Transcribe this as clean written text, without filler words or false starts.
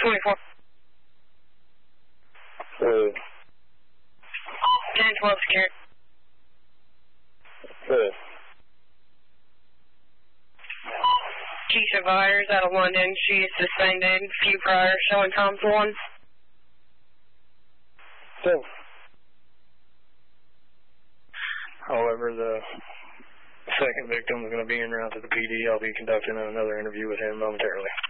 24. 10-12 secure. Keisha Byers out of London. She's suspended. Few prior showing Tom's 1. However, the second victim is going to be en route to the PD. I'll be conducting another interview with him momentarily.